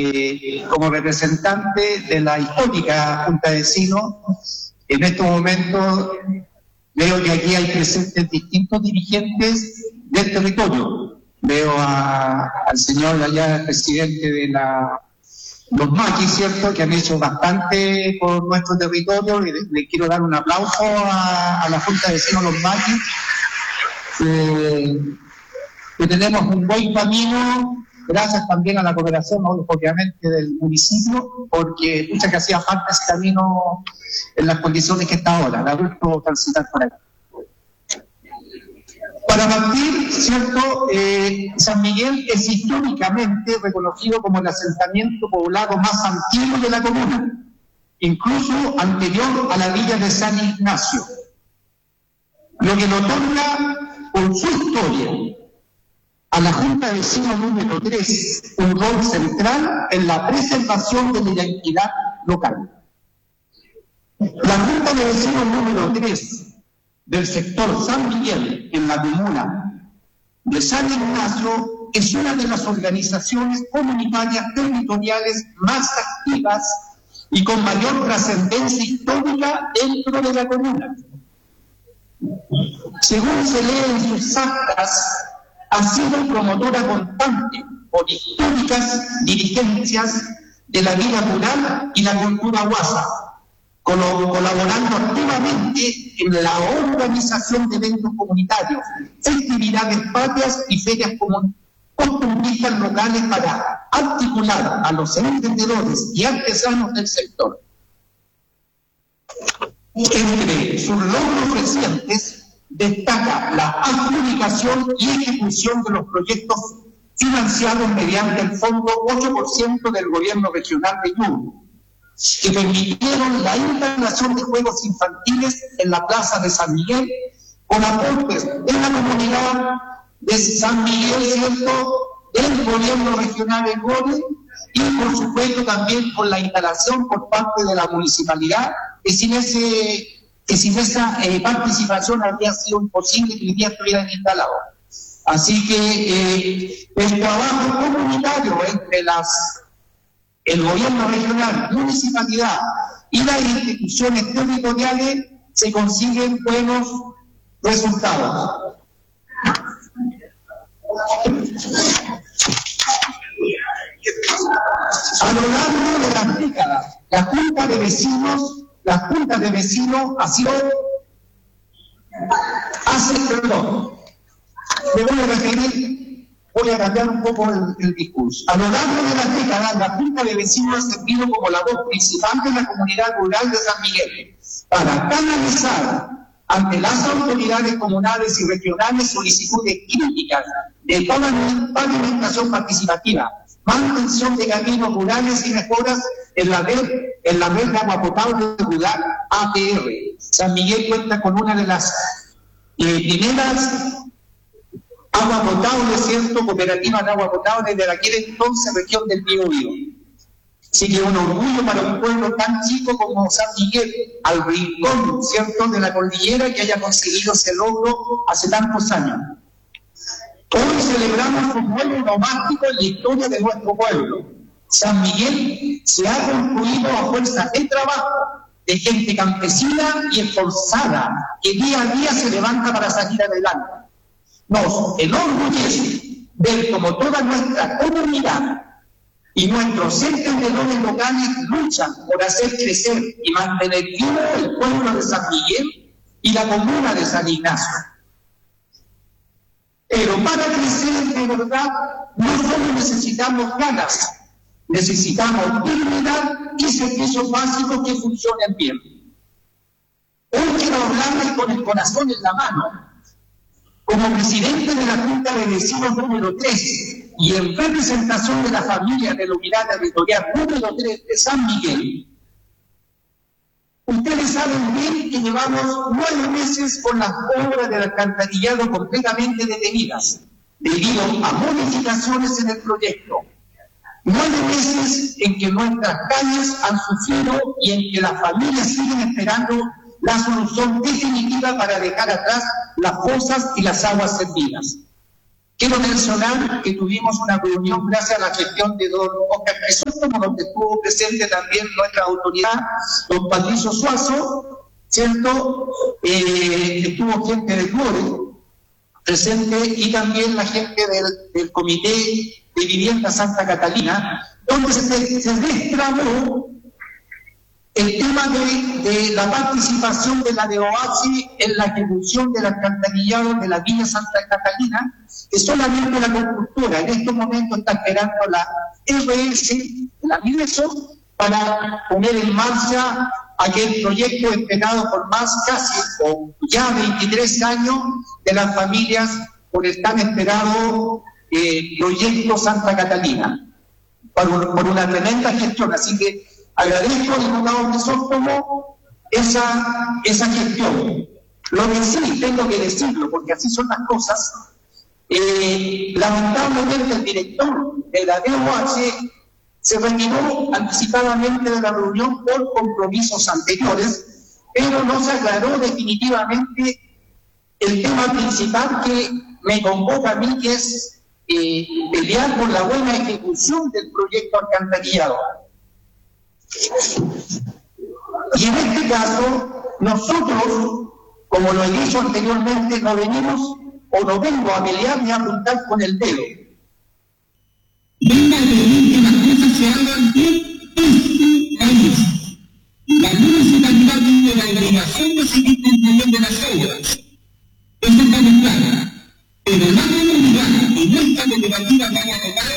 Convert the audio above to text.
como representante de la histórica Junta de Vecinos. En estos momentos veo que aquí hay presentes distintos dirigentes del territorio. Veo al señor allá, el presidente de los maquis, ¿cierto?, que han hecho bastante por nuestro territorio. Le quiero dar un aplauso a la Junta de Vecinos Los Maquis, que tenemos un buen camino, gracias también a la cooperación, obviamente, del municipio, porque mucha que hacía falta ese camino en las condiciones que está ahora. La gusto transitar por ahí. Para partir, ¿cierto? San Miguel es históricamente reconocido como el asentamiento poblado más antiguo de la comuna, incluso anterior a la villa de San Ignacio, lo que lo otorga por su historia a la Junta de Vecinos número 3 un rol central en la preservación de la identidad local. La Junta de Vecinos número 3 del sector San Miguel en la comuna de San Ignacio es una de las organizaciones comunitarias territoriales más activas y con mayor trascendencia histórica dentro de la comuna. Según se lee en sus actas, ha sido promotora constante por históricas dirigencias de la vida rural y la cultura guasa, colaborando activamente en la organización de eventos comunitarios, festividades patrias y ferias costumbristas locales para articular a los emprendedores y artesanos del sector. Entre sus logros recientes destaca la adjudicación y ejecución de los proyectos financiados mediante el Fondo 8% del Gobierno Regional de Ñuble, que permitieron la instalación de juegos infantiles en la Plaza de San Miguel, con aportes de la comunidad de San Miguel, ¿cierto?, del Gobierno Regional de Ñuble, y por supuesto también con la instalación por parte de la municipalidad, que sin esa participación habría sido imposible que hoy día estuvieran instalados. Así que el trabajo comunitario entre el gobierno regional, municipalidad y las instituciones territoriales se consiguen buenos resultados. A lo largo de las décadas, la Junta de Vecinos ha sido, voy a cambiar un poco el discurso. A lo largo de las décadas, la Junta de Vecinos ha servido como la voz principal de la comunidad rural de San Miguel para canalizar ante las autoridades comunales y regionales solicitudes críticas de pavimentación participativa, mantención de caminos rurales y mejoras en la red de agua potable rural APR. San Miguel cuenta con una de las primeras agua potable, ¿cierto?, cooperativas de agua potable de aquel entonces región del Biobío. Así que un orgullo para un pueblo tan chico como San Miguel, al rincón, ¿cierto?, de la cordillera, que haya conseguido ese logro hace tantos años. Hoy celebramos un nuevo nomástico en la historia de nuestro pueblo. San Miguel se ha construido a fuerza de trabajo, de gente campesina y esforzada, que día a día se levanta para salir adelante. Nos enorgullece ver como toda nuestra comunidad y nuestros emprendedores locales luchan por hacer crecer y mantener vivo el pueblo de San Miguel y la comuna de San Ignacio. Pero para crecer de verdad, no solo necesitamos ganas, necesitamos dignidad y servicios básicos que funcionen bien. Hoy quiero hablarles con el corazón en la mano. Como presidente de la Junta de Vecinos número 3 y en representación de la familia de la unidad territorial número 3 de San Miguel, ustedes saben bien que llevamos 9 meses con las obras del alcantarillado completamente detenidas, debido a modificaciones en el proyecto. 9 meses en que nuestras calles han sufrido y en que las familias siguen esperando la solución definitiva para dejar atrás las fosas y las aguas servidas. Quiero mencionar que tuvimos una reunión gracias a la gestión de don Oscar Jesús Autónomo, donde estuvo presente también nuestra autoridad, don Patricio Suazo, ¿cierto? Estuvo gente del GORE presente y también la gente del Comité de Vivienda Santa Catalina, donde se destrabó el tema de la participación de la DOH en la ejecución del alcantarillado de la Villa Santa Catalina, que solamente la constructora en estos momentos está esperando la RS, la MIDESO, para poner en marcha aquel proyecto esperado por más casi o ya 23 años de las familias por el tan esperado proyecto Santa Catalina, por una tremenda gestión. Así que agradezco, diputado Crisóstomo, esa gestión. Lo que sí tengo que decirlo, porque así son las cosas, lamentablemente el director de la DOH se retiró anticipadamente de la reunión por compromisos anteriores, pero no se aclaró definitivamente el tema principal que me convoca a mí, que es pelear por la buena ejecución del proyecto alcantarillado. Y en este caso, nosotros, como lo he dicho anteriormente, no venimos o no vengo a pelear ni a apuntar con el dedo. Venga a pedir que las cosas se hagan bien.